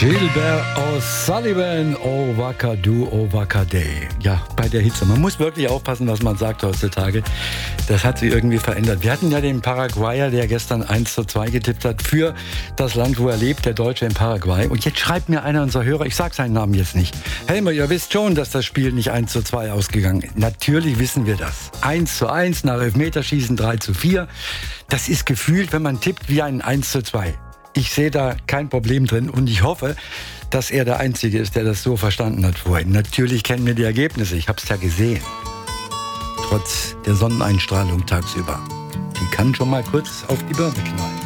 Gilbert O'Sullivan, Oh Wakadu, Oh Wakade. Ja, bei der Hitze. Man muss wirklich aufpassen, was man sagt heutzutage. Das hat sich irgendwie verändert. Wir hatten ja den Paraguayer, der gestern 1:2 getippt hat für das Land, wo er lebt, der Deutsche in Paraguay. Und jetzt schreibt mir einer unserer Hörer, ich sage seinen Namen jetzt nicht. Helmer, ihr wisst schon, dass das Spiel nicht 1:2 ausgegangen ist. Natürlich wissen wir das. 1:1 nach Elfmeterschießen, 3:4. Das ist gefühlt, wenn man tippt, wie ein 1:2. Ich sehe da kein Problem drin und ich hoffe, dass er der Einzige ist, der das so verstanden hat vorhin. Natürlich kennen wir die Ergebnisse, ich habe es ja gesehen. Trotz der Sonneneinstrahlung tagsüber. Die kann schon mal kurz auf die Birne knallen.